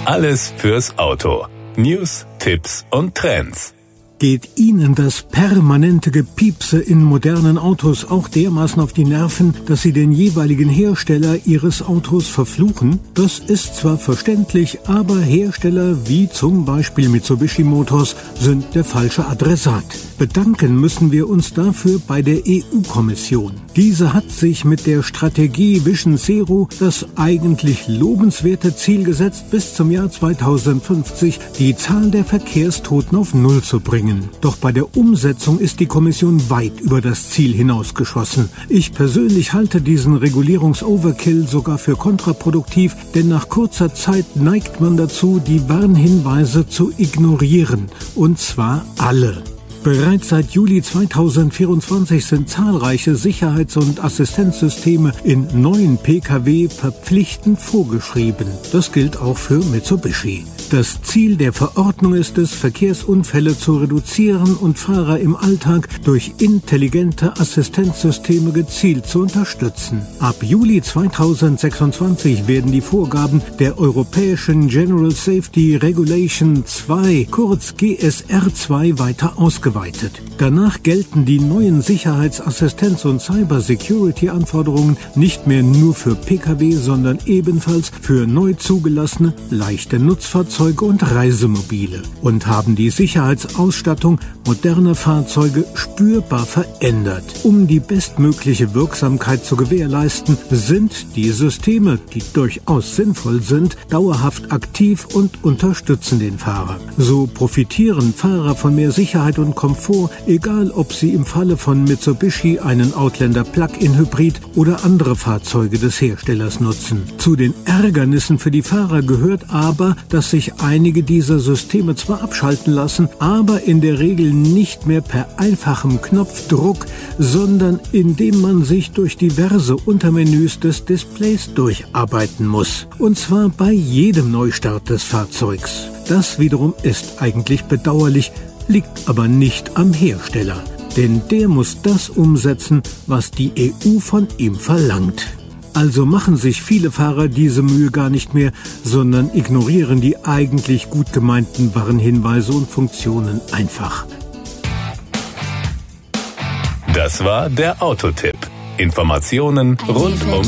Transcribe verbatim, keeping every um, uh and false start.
Alles fürs Auto. News, Tipps und Trends. Geht Ihnen das permanente Gepiepse in modernen Autos auch dermaßen auf die Nerven, dass Sie den jeweiligen Hersteller Ihres Autos verfluchen? Das ist zwar verständlich, aber Hersteller wie zum Beispiel Mitsubishi Motors sind der falsche Adressat. Bedanken müssen wir uns dafür bei der E U-Kommission. Diese hat sich mit der Strategie Vision Zero das eigentlich lobenswerte Ziel gesetzt, bis zum Jahr zweitausendfünfzig die Zahl der Verkehrstoten auf Null zu bringen. Doch bei der Umsetzung ist die Kommission weit über das Ziel hinausgeschossen. Ich persönlich halte diesen Regulierungs-Overkill sogar für kontraproduktiv, denn nach kurzer Zeit neigt man dazu, die Warnhinweise zu ignorieren. Und zwar alle. Bereits seit Juli zweitausendvierundzwanzig sind zahlreiche Sicherheits- und Assistenzsysteme in neuen Pkw verpflichtend vorgeschrieben. Das gilt auch für Mitsubishi. Das Ziel der Verordnung ist es, Verkehrsunfälle zu reduzieren und Fahrer im Alltag durch intelligente Assistenzsysteme gezielt zu unterstützen. Ab Juli zweitausendsechsundzwanzig werden die Vorgaben der Europäischen General Safety Regulation zwei, kurz G S R zwei, weiter ausgeweitet. Danach gelten die neuen Sicherheitsassistenz- und Cybersecurity-Anforderungen nicht mehr nur für Pkw, sondern ebenfalls für neu zugelassene, leichte Nutzfahrzeuge und Reisemobile und haben die Sicherheitsausstattung moderner Fahrzeuge spürbar verändert. Um die bestmögliche Wirksamkeit zu gewährleisten, sind die Systeme, die durchaus sinnvoll sind, dauerhaft aktiv und unterstützen den Fahrer. So profitieren Fahrer von mehr Sicherheit und Komfort, egal ob sie im Falle von Mitsubishi einen Outlander Plug-in-Hybrid oder andere Fahrzeuge des Herstellers nutzen. Zu den Ärgernissen für die Fahrer gehört aber, dass sich einige dieser Systeme zwar abschalten lassen, aber in der Regel nicht mehr per einfachem Knopfdruck, sondern indem man sich durch diverse Untermenüs des Displays durcharbeiten muss. Und zwar bei jedem Neustart des Fahrzeugs. Das wiederum ist eigentlich bedauerlich, liegt aber nicht am Hersteller. Denn der muss das umsetzen, was die E U von ihm verlangt. Also machen sich viele Fahrer diese Mühe gar nicht mehr, sondern ignorieren die eigentlich gut gemeinten Warnhinweise und Funktionen einfach. Das war der Autotipp. Informationen rund um